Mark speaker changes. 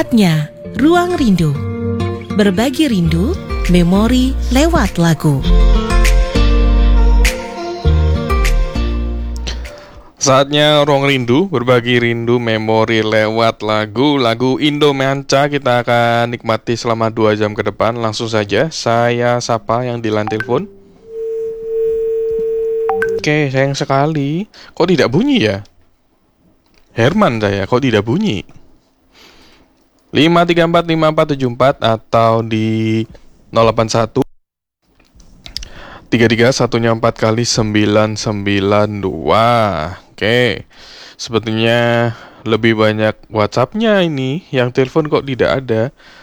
Speaker 1: Saatnya Ruang Rindu. Berbagi rindu, memori lewat lagu.
Speaker 2: Saatnya Ruang Rindu, berbagi rindu, memori lewat lagu. Lagu Indo Manca kita akan nikmati selama 2 jam ke depan. Langsung saja, saya sapa yang di line telepon. Oke, sayang sekali. Kok tidak bunyi ya? Herman saya, kok tidak bunyi? 5345474 atau di 081 33 1-nya 4 kali 992. Oke, sepertinya lebih banyak WhatsApp-nya ini. Yang telepon kok tidak ada.